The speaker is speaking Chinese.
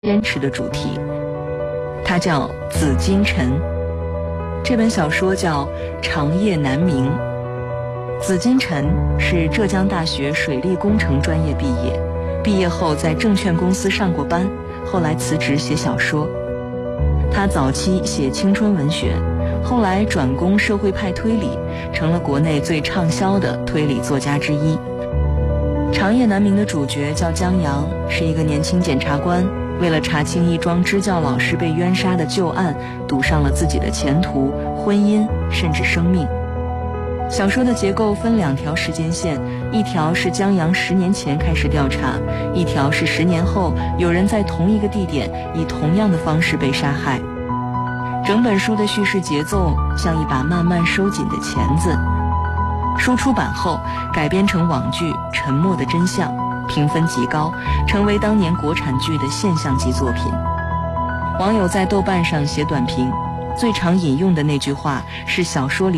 坚持的主题，它叫《紫禁城》。这本小说叫《长夜难明》。紫禁城是浙江大学水利工程专业毕业，毕业后在证券公司上过班，后来辞职写小说。他早期写青春文学，后来转攻社会派推理，成了国内最畅销的推理作家之一。长夜难明的主角叫江阳，是一个年轻检察官，为了查清一桩支教老师被冤杀的旧案，赌上了自己的前途、婚姻，甚至生命。小说的结构分2条时间线，一条是江阳10年前开始调查，一条是10年后有人在同一个地点以同样的方式被杀害。整本书的叙事节奏像一把慢慢收紧的钳子。书出版后改编成网剧《沉默的真相》，评分极高，成为当年国产剧的现象级作品。网友在豆瓣上写短评，最常引用的那句话是小说里